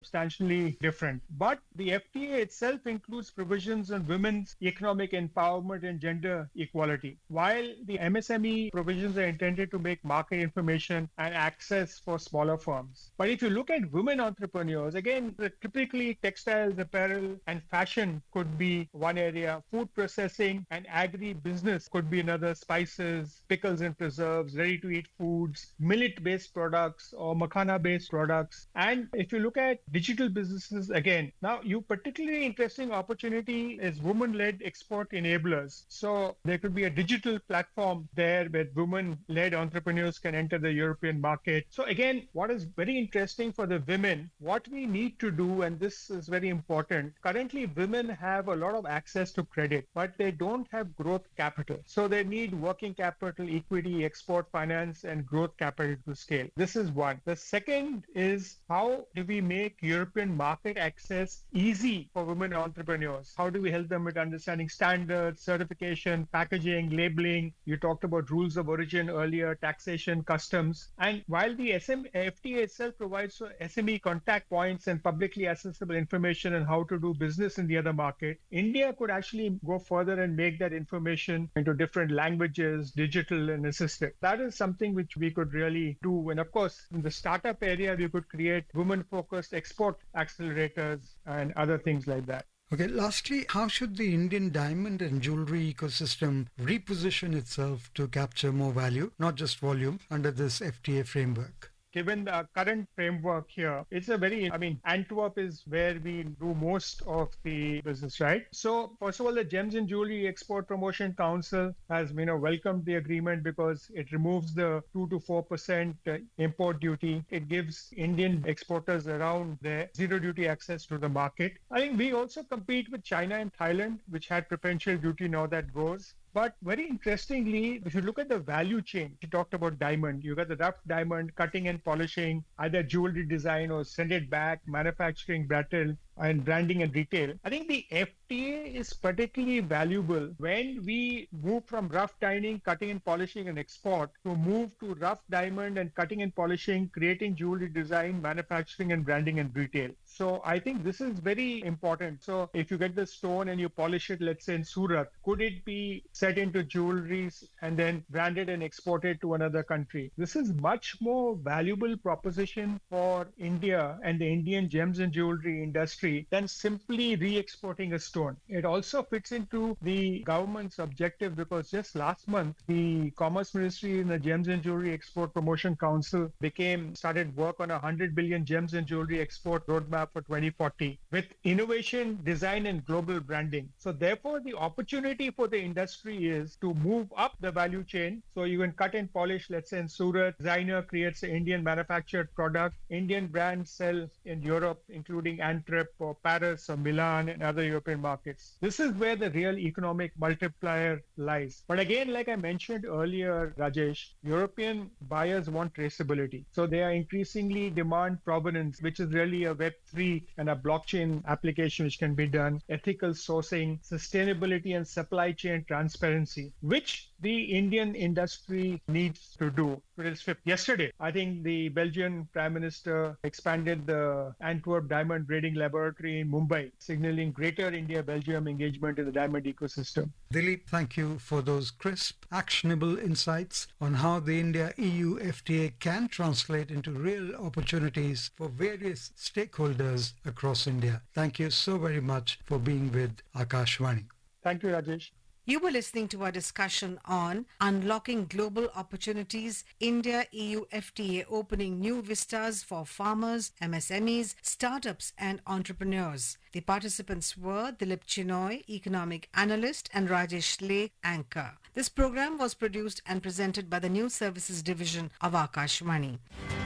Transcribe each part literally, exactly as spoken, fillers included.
substantially different. But the F T A itself includes provisions on women's economic empowerment and gender equality, while the M S M E provisions are intended to make market information and access for smaller firms. But if you look at women entrepreneurs, again, typically textiles, apparel, and fashion could be one area. Food processing and agri-business could be another. Spices, pickles and preserves, ready-to-eat foods, millet-based products or makhana-based products. And if you look at digital businesses, again, now you particularly interesting opportunity is women-led export enablers. So there could be a digital platform there where women-led entrepreneurs can enter the European market. So again, what is very interesting for the women, what we need to do, and this is very important, currently women have a lot of access to credit, but they don't have growth capital. So they need working capital, equity, export finance, and growth capital to scale. This is one. The second is how do we make European market access easy for women entrepreneurs? How do we help them with understanding standards, certification, packaging, labeling? You talked about rules of origin earlier, taxation, customs. And while the S M F T A itself provides S M E contact points and publicly accessible information on how to do business in the other market, India could actually go further and make that information into different languages, digital and assisted. That is something which we could really do. And of course, in the startup area, we could create women-focused export accelerators and other things like that. Okay, lastly, how should the Indian diamond and jewelry ecosystem reposition itself to capture more value, not just volume, under this F T A framework? Given the current framework here, it's a very, I mean, Antwerp is where we do most of the business, right? So first of all, the Gems and Jewelry Export Promotion Council has, you know, welcomed the agreement because it removes the two to four percent import duty. It gives Indian exporters around there zero duty access to the market. I think we also compete with China and Thailand, which had preferential duty. Now that goes. But very interestingly, if you look at the value chain, you talked about diamond, you got the rough diamond, cutting and polishing, either jewelry design or send it back, manufacturing, brittle, and branding and retail. I think the F T A is particularly valuable when we move from rough diamond, cutting and polishing and export to move to rough diamond and cutting and polishing, creating jewelry design, manufacturing and branding and retail. So I think this is very important. So if you get the stone and you polish it, let's say in Surat, could it be set into jewelries and then branded and exported to another country? This is much more valuable proposition for India and the Indian gems and jewelry industry than simply re-exporting a stone. It also fits into the government's objective because just last month, the Commerce Ministry and the Gems and Jewelry Export Promotion Council became, started work on a one hundred billion gems and jewelry export roadmap for twenty forty with innovation, design and global branding. So therefore, the opportunity for the industry is to move up the value chain. So you can cut and polish, let's say in Surat, designer creates an Indian manufactured product, Indian brands sell in Europe, including Antwerp or Paris or Milan and other European markets. This is where the real economic multiplier lies. But again, like I mentioned earlier, Rajesh, European buyers want traceability. So they are increasingly demand provenance, which is really a Web three and a blockchain application which can be done, ethical sourcing, sustainability and supply chain transparency, which the Indian industry needs to do. Yesterday, I think the Belgian Prime Minister expanded the Antwerp Diamond Grading Laboratory in Mumbai, signaling greater India-Belgium engagement in the diamond ecosystem. Dilip, thank you for those crisp, actionable insights on how the India-E U F T A can translate into real opportunities for various stakeholders across India. Thank you so very much for being with Akashvani. Thank you, Rajesh. You were listening to our discussion on Unlocking Global Opportunities, India-E U F T A opening new vistas for farmers, M S M Es, startups and entrepreneurs. The participants were Dilip Chinoy, economic analyst, and Rajesh Lay, anchor. This program was produced and presented by the News Services Division of Akashvani.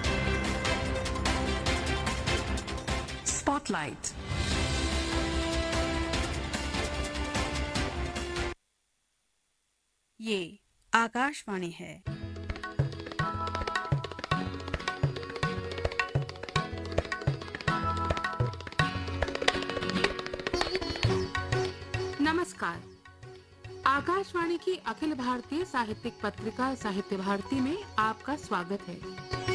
Spotlight. ये आकाशवाणी है। नमस्कार। आकाशवाणी की अखिल भारतीय साहित्यिक पत्रिका साहित्य भारती में आपका स्वागत है।